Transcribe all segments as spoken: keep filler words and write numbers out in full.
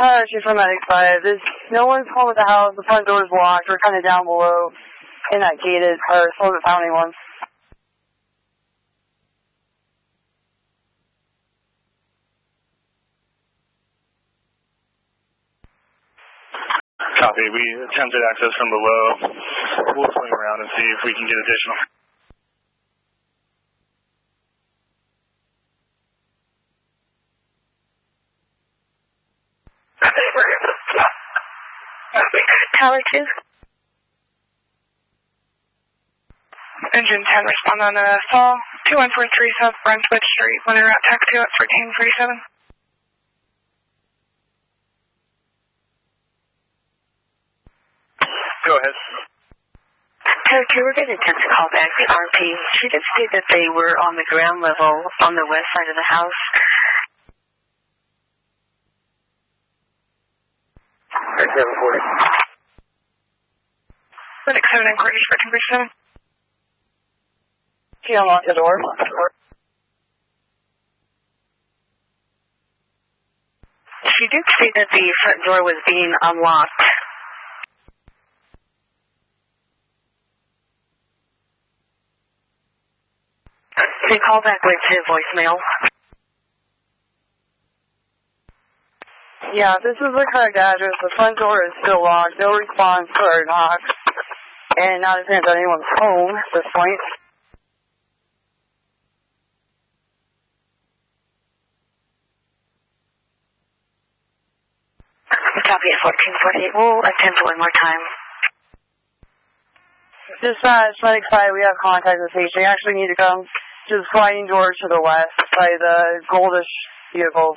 Tyler, she's from Medic five. There's no one's home at the house. The front door's locked. We're kind of down below in that gated part. Still haven't found anyone. Copy. We attempted access from below. We'll swing around and see if we can get additional. Tower two. Engine ten, respond on a fall. two one four three South Brunswick Street. When en route, taxi at fourteen forty-seven. Go ahead. Tower two, we're getting a text call back. The R P. She did say that they were on the ground level on the west side of the house. seven forty. Medic seven inquiries for ten forty-seven. She unlocked the door. She did say that the front door was being unlocked. The callback went to voicemail. Yeah, this is the correct address. The front door is still locked. No response to our knock. And not a chance that anyone's home at this point. Copy at fourteen forty-eight. We'll attempt it one more time. Dispatch, Medic five, we have contact with the station. We actually need to come to the sliding door to the west by the goldish vehicles.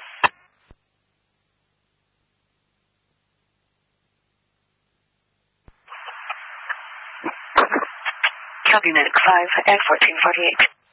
Copy Medic five at fourteen forty-eight.